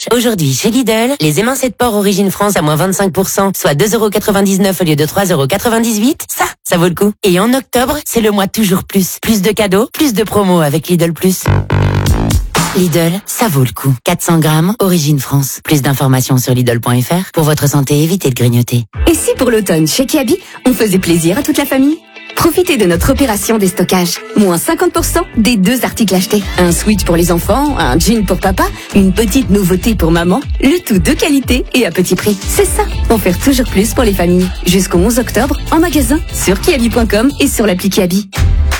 Aujourd'hui, chez Lidl, les émincés de porc Origine France à moins 25%, soit 2,99€ au lieu de 3,98€. Ça vaut le coup. Et en octobre, c'est le mois toujours plus. Plus de cadeaux, plus de promos avec Lidl Plus. Lidl, ça vaut le coup. 400 grammes, Origine France. Plus d'informations sur Lidl.fr. Pour votre santé, évitez de grignoter. Et si pour l'automne, chez Kiabi, on faisait plaisir à toute la famille ? Profitez de notre opération déstockage. Moins 50% des 2 articles achetés. Un switch pour les enfants, un jean pour papa, une petite nouveauté pour maman. Le tout de qualité et à petit prix. C'est ça, en faire toujours plus pour les familles. Jusqu'au 11 octobre, en magasin, sur kiabi.com et sur l'appli Kiabi.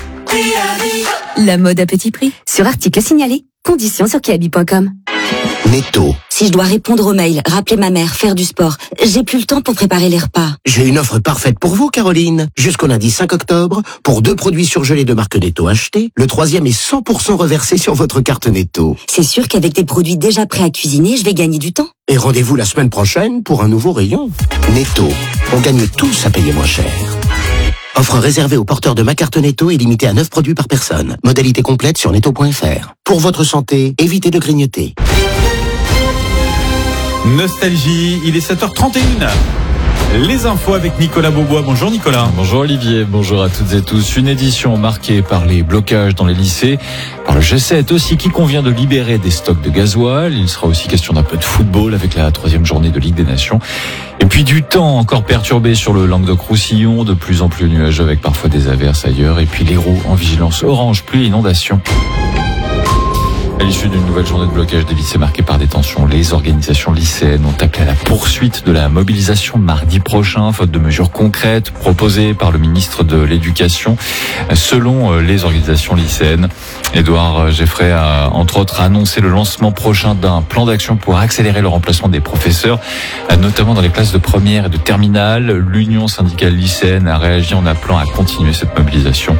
La mode à petit prix. Sur article signalé. Conditions sur kiabi.com. Netto. Si je dois répondre aux mails, rappeler ma mère, faire du sport, j'ai plus le temps pour préparer les repas. J'ai une offre parfaite pour vous, Caroline. Jusqu'au lundi 5 octobre, pour 2 produits surgelés de marque Netto achetés, le 3e est 100% reversé sur votre carte Netto. C'est sûr qu'avec des produits déjà prêts à cuisiner, je vais gagner du temps. Et rendez-vous la semaine prochaine pour un nouveau rayon. Netto. On gagne tous à payer moins cher. Offre réservée aux porteurs de ma carte Netto et limitée à 9 produits par personne. Modalité complète sur netto.fr. Pour votre santé, évitez de grignoter. Nostalgie, il est 7h31. Les infos avec Nicolas Beaubois. Bonjour Nicolas. Bonjour Olivier, bonjour à toutes et tous. Une édition marquée par les blocages dans les lycées, par le G7 aussi qui convient de libérer des stocks de gasoil. Il sera aussi question d'un peu de football avec la 3e journée de Ligue des Nations. Et puis du temps encore perturbé sur le Languedoc-Roussillon, de plus en plus nuageux avec parfois des averses ailleurs. Et puis l'Hérault en vigilance orange, pluie et inondation. À l'issue d'une nouvelle journée de blocage des lycées marquée par des tensions, les organisations lycéennes ont appelé à la poursuite de la mobilisation mardi prochain, faute de mesures concrètes proposées par le ministre de l'Éducation. Selon les organisations lycéennes, Édouard Geffray a entre autres annoncé le lancement prochain d'un plan d'action pour accélérer le remplacement des professeurs, notamment dans les classes de première et de terminale. L'Union syndicale lycéenne a réagi en appelant à continuer cette mobilisation.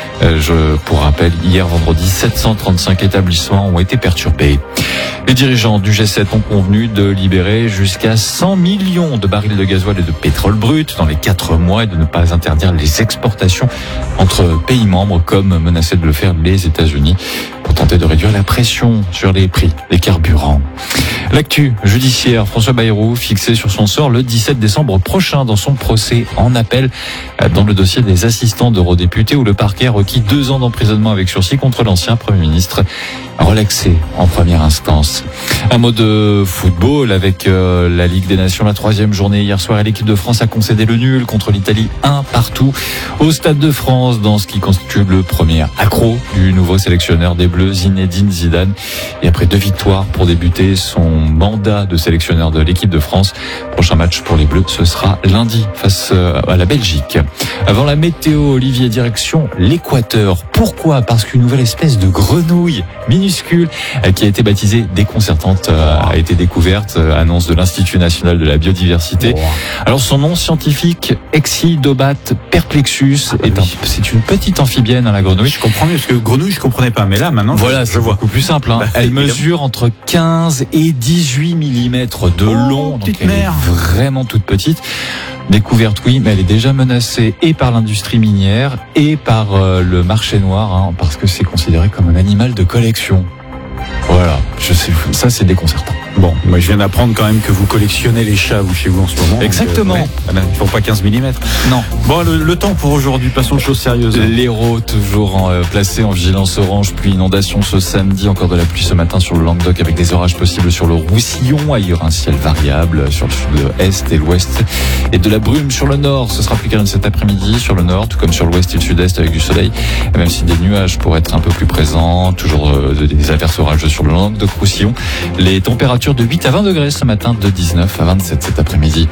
Pour rappel, hier vendredi, 735 établissements ont été perturbés. Les dirigeants du G7 ont convenu de libérer jusqu'à 100 millions de barils de gasoil et de pétrole brut dans les 4 mois et de ne pas interdire les exportations entre pays membres comme menaçaient de le faire les États-Unis pour tenter de réduire la pression sur les prix des carburants. L'actu judiciaire, François Bayrou fixé sur son sort le 17 décembre prochain dans son procès en appel dans le dossier des assistants d'eurodéputés où le parquet a requis 2 ans d'emprisonnement avec sursis contre l'ancien Premier ministre relaxé en première instance. Un mot de football avec la Ligue des Nations, la 3e journée hier soir et l'équipe de France a concédé le nul contre l'Italie 1-1 au Stade de France dans ce qui constitue le premier accro du nouveau sélectionneur des Bleus Zinedine Zidane. Et après 2 victoires pour débuter son mandat de sélectionneur de l'équipe de France, prochain match pour les Bleus ce sera lundi face à la Belgique. Avant la météo, Olivier, direction l'Équateur. Pourquoi ? Parce qu'une nouvelle espèce de grenouille minuscule qui a été baptisée déconcertante a été découverte, annonce de l'Institut national de la biodiversité. Alors son nom scientifique, Exhidobat perplexus, c'est une petite amphibienne, la grenouille. Je comprends mieux, parce que grenouille je comprenais pas, mais là maintenant voilà, c'est beaucoup plus simple. Elle mesure entre 15 et 18 mm de long, donc elle est vraiment toute petite. Découverte, oui, mais elle est déjà menacée et par l'industrie minière et par le marché noir, parce que c'est considéré comme un animal de collection. Voilà, je sais, ça c'est déconcertant. Bon, moi je viens d'apprendre quand même que vous collectionnez les chats chez vous en ce moment. Exactement. Ils font pas 15 mm. Non. Bon, le temps pour aujourd'hui, passons aux choses sérieuses. L'Hérault toujours placé en vigilance orange, pluie inondation ce samedi, encore de la pluie ce matin sur le Languedoc avec des orages possibles sur le Roussillon, ailleurs un ciel variable sur le sud-est et l'ouest et de la brume sur le nord. Ce sera plus calme cet après-midi sur le nord, tout comme sur l'ouest et le sud-est avec du soleil, même si des nuages pourraient être un peu plus présents, toujours des averses orageuses sur le Languedoc-Roussillon. Les températures de 8 à 20 degrés ce matin, de 19 à 27 cet après-midi.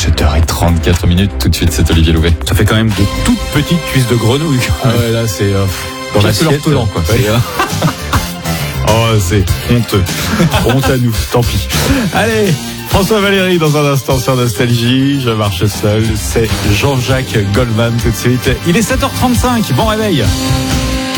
7h34. Tout de suite, c'est Olivier Louvet. Ça fait quand même de toutes petites cuisses de grenouille. Ah ouais, là, c'est dans l'assiette. Quoi. Ouais. Oh, c'est honteux. Honte à nous, tant pis. Allez, François Valéry dans un instant sur Nostalgie. Je marche seul. C'est Jean-Jacques Goldman tout de suite. Il est 7h35. Bon réveil.